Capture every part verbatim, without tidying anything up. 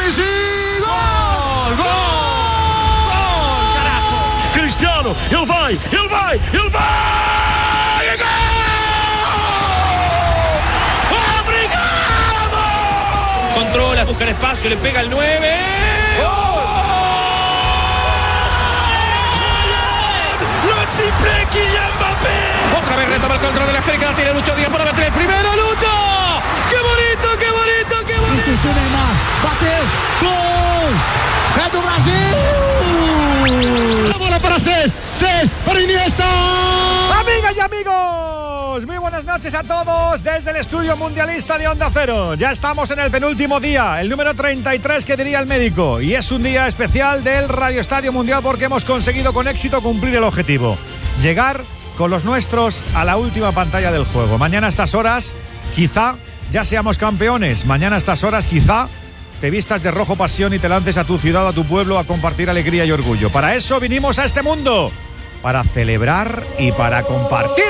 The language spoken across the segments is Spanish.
Messi. ¡Gol! ¡Gol! ¡Gol! ¡Carajo! Cristiano, ele vai, ele vai, ele vai! ¡Gol! ¡Obrigado! Controla, busca el espacio, le pega el nueve. ¡Gol! ¡Lo triple Kylian Mbappé! Otra vez retoma el control de la África, la tiene Lucho Díaz para meter el primero, Lucho. ¡Qué bonito, qué bonito, qué bonito! Isso, Neymar, bateu, gol! É do Brasil! La bola para Cés, Cés para Iniesta. Amigas y amigos, muy buenas noches a todos desde el estudio mundialista de Onda Cero. Ya estamos en el penúltimo día, el número treinta y tres que diría el médico, y es un día especial del Radio Estadio Mundial porque hemos conseguido con éxito cumplir el objetivo: llegar con los nuestros a la última pantalla del juego. Mañana a estas horas, quizá ya seamos campeones. Mañana a estas horas, quizá te vistas de rojo pasión y te lances a tu ciudad, a tu pueblo, a compartir alegría y orgullo. Para eso vinimos a este mundo, para celebrar y para compartir.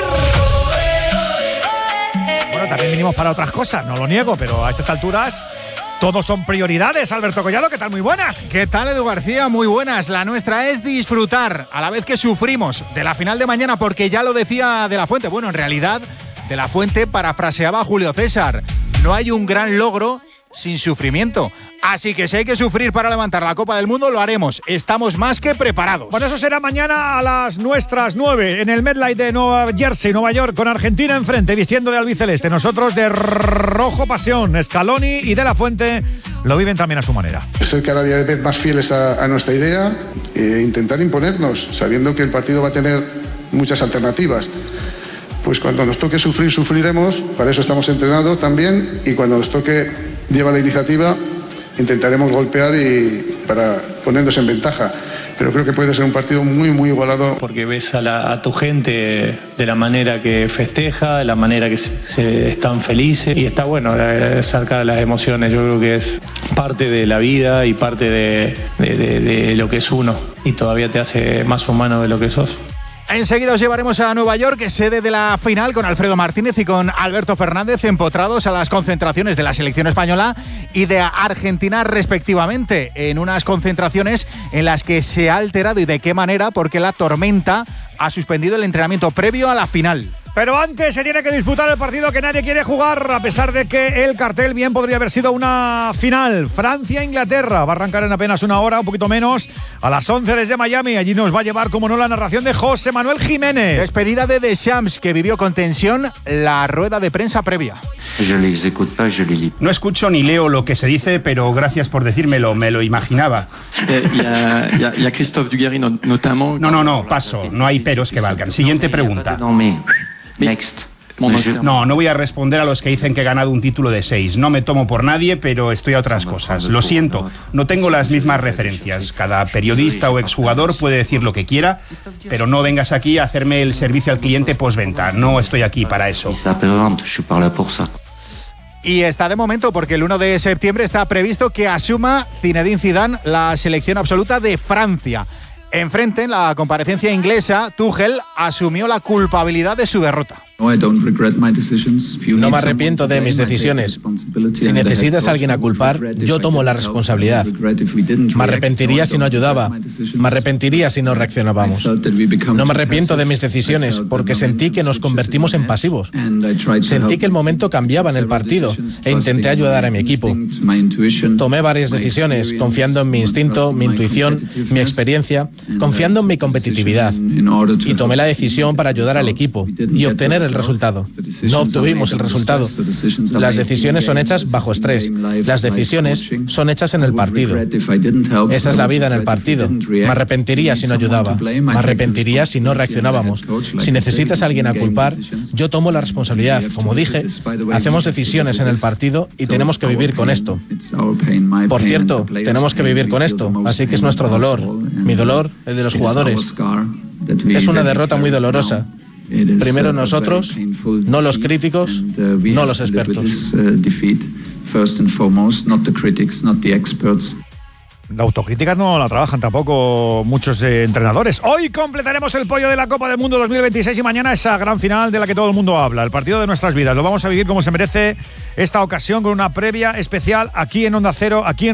Bueno, también vinimos para otras cosas, no lo niego, pero a estas alturas todos son prioridades. Alberto Collado, ¿qué tal? Muy buenas. ¿Qué tal, Edu García? Muy buenas. La nuestra es disfrutar, a la vez que sufrimos, de la final de mañana, porque ya lo decía De La Fuente. Bueno, en realidad, De La Fuente parafraseaba a Julio César: no hay un gran logro sin sufrimiento. Así que si hay que sufrir para levantar la Copa del Mundo, lo haremos. Estamos más que preparados. Bueno, eso será mañana a las nuestras nueve en el MetLife de Nueva Jersey, Nueva York, con Argentina enfrente, vistiendo de albiceleste. Nosotros de rojo pasión. Scaloni y De La Fuente lo viven también a su manera. Ser cada día de vez más fieles a, a nuestra idea e intentar imponernos, sabiendo que el partido va a tener muchas alternativas. Pues cuando nos toque sufrir, sufriremos. Para eso estamos entrenados también. Y cuando nos toque llevar la iniciativa, intentaremos golpear y para ponernos en ventaja. Pero creo que puede ser un partido muy, muy igualado. Porque ves a, la, a tu gente de la manera que festeja, de la manera que se, se están felices. Y está bueno sacar las emociones. Yo creo que es parte de la vida y parte de, de, de, de lo que es uno. Y todavía te hace más humano de lo que sos. Enseguida os llevaremos a Nueva York, sede de la final, con Alfredo Martínez y con Alberto Fernández, empotrados a las concentraciones de la selección española y de Argentina respectivamente, en unas concentraciones en las que se ha alterado y de qué manera, porque la tormenta ha suspendido el entrenamiento previo a la final. Pero antes se tiene que disputar el partido que nadie quiere jugar, a pesar de que el cartel bien podría haber sido una final. Francia-Inglaterra va a arrancar en apenas una hora, un poquito menos, a las once desde Miami. Allí nos va a llevar, como no, la narración de José Manuel Jiménez. Despedida de Deschamps, que vivió con tensión la rueda de prensa previa. No escucho ni leo lo que se dice, pero gracias por decírmelo, me lo imaginaba. No, no, no, paso, no hay peros que valgan. Siguiente pregunta. Next. No, no voy a responder a los que dicen que he ganado un título de seis. No me tomo por nadie, pero estoy a otras cosas. Lo siento, no tengo las mismas referencias. Cada periodista o exjugador puede decir lo que quiera, pero no vengas aquí a hacerme el servicio al cliente postventa. No estoy aquí para eso. Y está de momento porque el uno de septiembre está previsto que asuma Zinedine Zidane la selección absoluta de Francia. Enfrente, en la comparecencia inglesa, Tuchel asumió la culpabilidad de su derrota. No me arrepiento de mis decisiones. Si necesitas a alguien a culpar, yo tomo la responsabilidad. Me arrepentiría si no ayudaba. Me arrepentiría si no reaccionábamos. No me arrepiento de mis decisiones porque sentí que nos convertimos en pasivos. Sentí que el momento cambiaba en el partido e intenté ayudar a mi equipo. Tomé varias decisiones confiando en mi instinto, mi intuición, mi experiencia, confiando en mi competitividad. Y tomé la decisión para ayudar al equipo y obtener el resultado. No obtuvimos el resultado. Las decisiones son hechas bajo estrés. Las decisiones son hechas en el partido. Esa es la vida en el partido. Me arrepentiría si no ayudaba. Me arrepentiría si no reaccionábamos. Si necesitas a alguien a culpar, yo tomo la responsabilidad. Como dije, hacemos decisiones en el partido y tenemos que vivir con esto. Por cierto, tenemos que vivir con esto. Así que es nuestro dolor. Mi dolor, el de los jugadores. Es una derrota muy dolorosa. Primero nosotros, no los críticos, no los expertos. La autocrítica no la trabajan tampoco muchos eh, entrenadores. Hoy completaremos el podio de la Copa del Mundo dos mil veintiséis y mañana esa gran final de la que todo el mundo habla, el partido de nuestras vidas. Lo vamos a vivir como se merece esta ocasión con una previa especial aquí en Onda Cero, aquí en